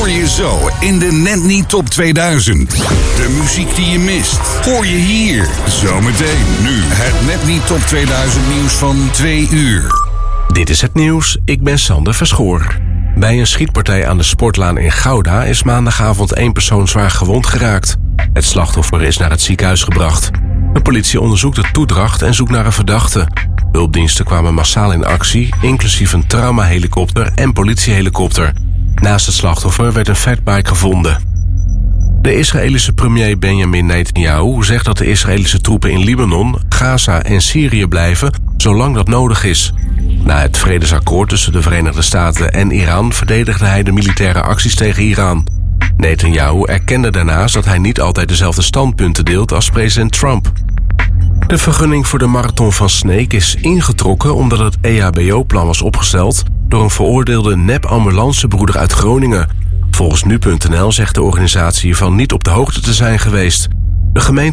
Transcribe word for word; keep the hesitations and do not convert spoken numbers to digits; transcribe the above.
hoor je zo in de Net Niet Top tweeduizend. De muziek die je mist, hoor je hier. Zometeen nu het Net Niet Top tweeduizend nieuws van twee uur. Dit is het nieuws, ik ben Sander Verschoor. Bij een schietpartij aan de Sportlaan in Gouda is maandagavond één persoon zwaar gewond geraakt. Het slachtoffer is naar het ziekenhuis gebracht. De politie onderzoekt de toedracht en zoekt naar een verdachte. Hulpdiensten kwamen massaal in actie, inclusief een traumahelikopter en politiehelikopter. Naast het slachtoffer werd een fatbike gevonden. De Israëlische premier Benjamin Netanyahu zegt dat de Israëlische troepen in Libanon, Gaza en Syrië blijven zolang dat nodig is. Na het vredesakkoord tussen de Verenigde Staten en Iran verdedigde hij de militaire acties tegen Iran. Netanyahu erkende daarnaast dat hij niet altijd dezelfde standpunten deelt als president Trump. De vergunning voor de marathon van Sneek is ingetrokken omdat het E H B O-plan was opgesteld door een veroordeelde nep-ambulancebroeder uit Groningen. Volgens nu punt n l zegt de organisatie van niet op de hoogte te zijn geweest. De gemeente